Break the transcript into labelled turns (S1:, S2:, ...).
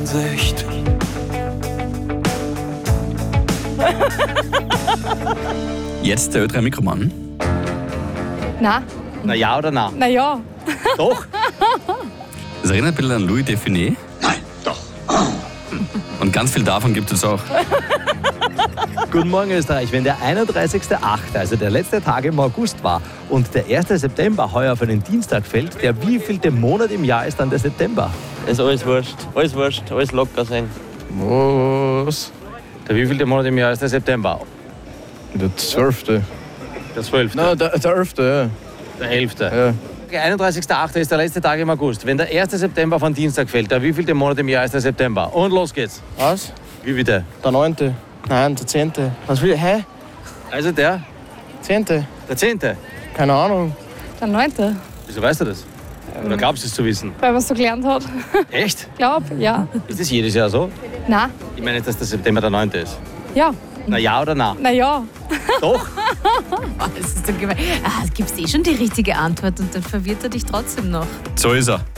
S1: Ansicht.
S2: Jetzt der Ö3 Mikromann.
S3: Na,
S4: Na ja oder na?
S3: na ja.
S4: Doch?
S2: Das erinnert ein bisschen an Louis Define.
S1: Nein, doch.
S2: Und ganz viel davon gibt es auch.
S4: Guten Morgen Österreich. Wenn der 31.8., also der letzte Tag im August war und der 1. September heuer auf einen Dienstag fällt, der wievielte Monat im Jahr ist dann der September?
S5: Ist alles wurscht, alles locker sein.
S6: Was?
S4: Der wievielte Monat im Jahr ist der September?
S6: Der 12.
S4: Der 12.
S6: Nein, der 11. Ja.
S4: Der 11.
S6: Ja.
S4: Der 31.8. ist der letzte Tag im August. Wenn der 1. September auf einen Dienstag fällt, der wievielte Monat im Jahr ist der September? Und los geht's.
S5: Was?
S4: Wie bitte?
S5: Der 9. Nein, der 10. Was will ich? Hä?
S4: Also der?
S5: 10.
S4: Der 10.
S5: Keine Ahnung.
S3: Der 9.
S4: Wieso weißt du das? Oder glaubst du es zu wissen?
S3: Weil man es so gelernt hat.
S4: Echt?
S3: Glaub, ja.
S4: Ist das jedes Jahr so?
S3: Na,
S4: Ich meine jetzt, dass der September der 9. ist.
S3: ja.
S4: Na ja oder na?
S3: Na ja.
S4: Doch?
S7: Das ist so gemein. Du gibst schon die richtige Antwort und dann verwirrt er dich trotzdem noch.
S2: So ist er.